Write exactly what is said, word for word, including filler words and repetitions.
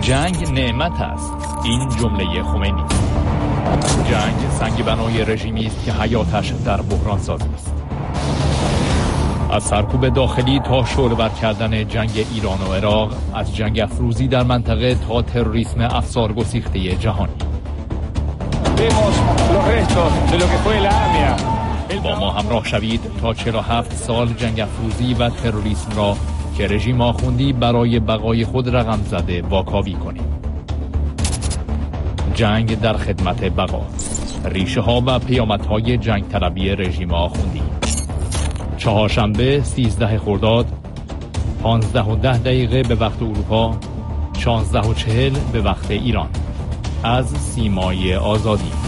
جنگ نعمت است، این جمله خمینی. جنگ سنگ بنای رژیمی است که حیاتش در بحران سازی است. از سرکوب داخلی تا شعله‌ور کردن جنگ ایران و عراق، از جنگ افروزی در منطقه تا تروریسم افسار گسیخته جهانی. با ما همراه شوید تا چهل و هفت سال جنگ افروزی و تروریسم را که رژیم آخوندی برای بقای خود رقم زده واکاوی کنیم. جنگ در خدمت بقا، ریشه ها و پیامدهای جنگ طلبی رژیم آخوندی. چهارشنبه سیزده خرداد، پانزده و ده دقیقه به وقت اروپا، شانزده و چهل به وقت ایران. از سیمای آزادی.